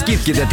Скидки до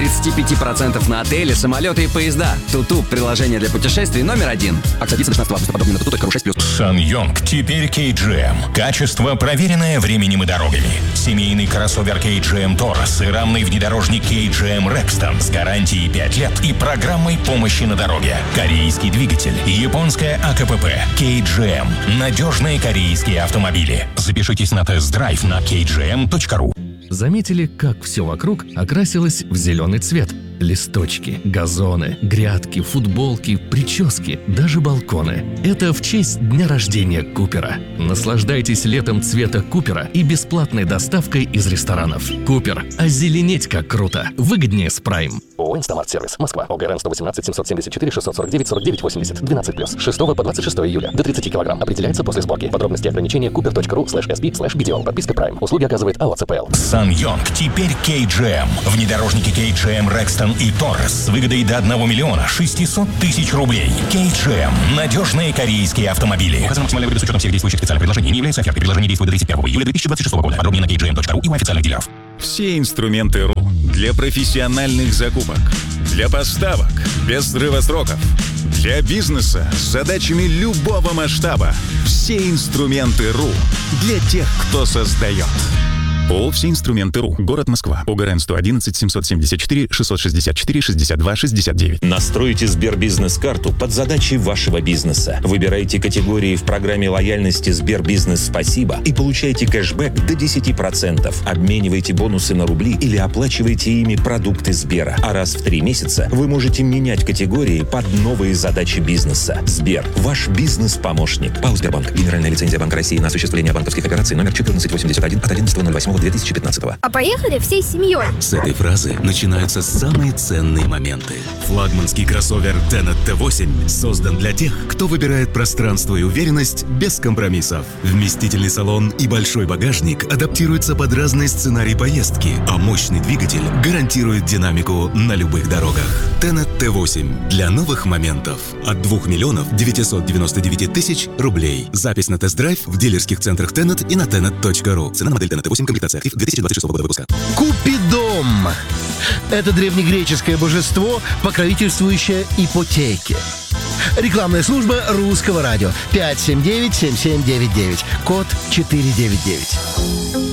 35% на отели, самолеты и поезда. Туту – приложение для путешествий номер 1. Акция длится до 16 августа. Подробнее на tutu.ru 6+. SsangYong теперь KGM. Качество, проверенное временем и дорогами. Семейный кроссовер KGM Taurus и рамный внедорожник KGM Rexton с гарантией 5 лет и программой помощи на дороге. Корейский двигатель, японская АКПП, KGM. Надежные корейские автомобили. Запишитесь на тест-драйв на kgm.ru. Заметили, как все вокруг окрасилось в зеленый цвет? Листочки, газоны, грядки, футболки, прически, даже балконы. Это в честь дня рождения Купера. Наслаждайтесь летом цвета Купера и бесплатной доставкой из ресторанов. Купер. Озеленеть как круто. Выгоднее с Prime. ООО «Инстамарт-сервис». Москва. ОГРН 118 774 649 49 80 12+. 6 по 26 июля. До 30 килограмм. Определяется после сборки. Подробности и ограничения cooper.ru/sp/BDO. Подписка Prime. Услуги оказывает АО ЦПЛ. SsangYong теперь KGM. Внедорожники KGM Rexton и Taurus с выгодой до 1 миллиона 600 тысяч рублей. KGM. Надежные корейские автомобили. Указано максимальная выгода с учетом всех действующих специальных предложений. Не является офертой. Предложение действует до 31 июля 2026 года. Подробнее на kgm.ru и у официальных дилеров. Все инструменты РУ для профессиональных закупок, для поставок без срыва сроков, для бизнеса с задачами любого масштаба. Все инструменты РУ для тех, кто создает. ООО «Все инструменты РУ». Город Москва. ОГРН 111 774 664 62 69. Настройте Сбербизнес-карту под задачи вашего бизнеса. Выбирайте категории в программе лояльности Сбербизнес Спасибо и получайте кэшбэк до 10%. Обменивайте бонусы на рубли или оплачивайте ими продукты Сбера. А раз в 3 месяца вы можете менять категории под новые задачи бизнеса. Сбер. Ваш бизнес-помощник. ПАО «Сбербанк». Генеральная лицензия Банка России на осуществление банковских операций номер 1481 от 11.08.2015. А поехали всей семьей. С этой фразы начинаются самые ценные моменты. Флагманский кроссовер Tenet T8 создан для тех, кто выбирает пространство и уверенность без компромиссов. Вместительный салон и большой багажник адаптируются под разные сценарии поездки, а мощный двигатель гарантирует динамику на любых дорогах. Tenet T8 для новых моментов от 2 миллионов 999 тысяч рублей. Запись на тест-драйв в дилерских центрах Tenet и на tenet.ru. Цена на модель Tenet T8, комплектация актив 2026 года выпуска. Купидом. Это древнегреческое божество, покровительствующее ипотеке. Рекламная служба Русского радио. 579-7799. Код 499.